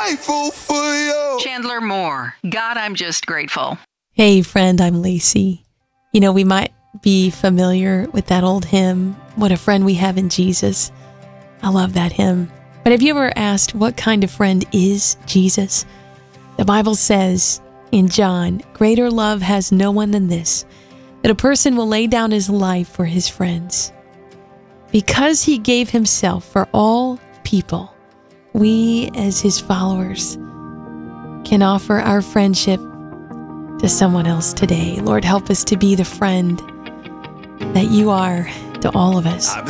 grateful for you. Chandler Moore, God, I'm just grateful. Hey, friend, I'm Lacey. You know, we might be familiar with that old hymn, What a Friend We Have in Jesus. I love that hymn. But have you ever asked what kind of friend is Jesus? The Bible says in John, greater love has no one than this, that a person will lay down his life for his friends. Because he gave himself for all people, we as his followers can offer our friendship to someone else today. Lord, help us to be the friend that you are to all of us.